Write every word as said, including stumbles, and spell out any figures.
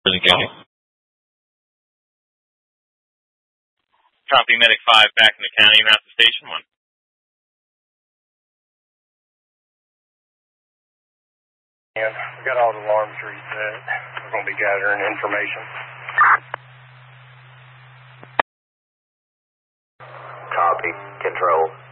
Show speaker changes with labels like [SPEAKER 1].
[SPEAKER 1] Prison County.
[SPEAKER 2] Copy, Medic five back in the county, route to Station one.
[SPEAKER 3] And we got all the alarms reset. We're going to be gathering information.
[SPEAKER 4] Copy. Control.